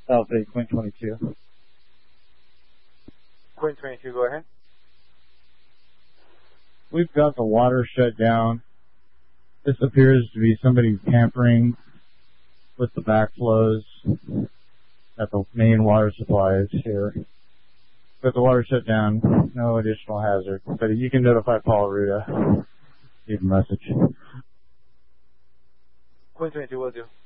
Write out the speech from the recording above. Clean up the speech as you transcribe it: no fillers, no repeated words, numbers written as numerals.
South 8, Queen 22. Queen 22, go ahead. We've got the water shut down. This appears to be somebody tampering with the backflows at the main water supplies here. But the water shut down, no additional hazard. But you can notify Paul Ruda. Leave a message. Queen 22 will do.